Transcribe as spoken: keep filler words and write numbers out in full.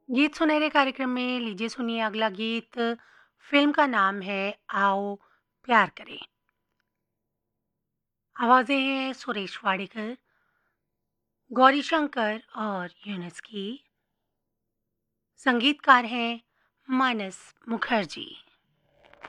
गीत सुनहरे कार्यक्रम में लीजिए सुनिए अगला गीत। फिल्म का नाम है आओ प्यार करें। आवाजें हैं सुरेश वाडेकर, गौरी शंकर और यूनुस की। संगीतकार हैं मानस मुखर्जी।